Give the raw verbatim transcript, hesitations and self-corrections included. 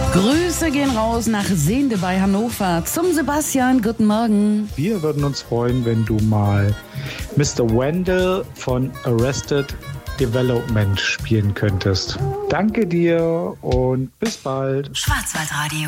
Grüße gehen raus nach Sehnde bei Hannover zum Sebastian. Guten Morgen. Wir würden uns freuen, wenn du mal Mister Wendell von Arrested Development spielen könntest. Danke dir und bis bald. Schwarzwaldradio.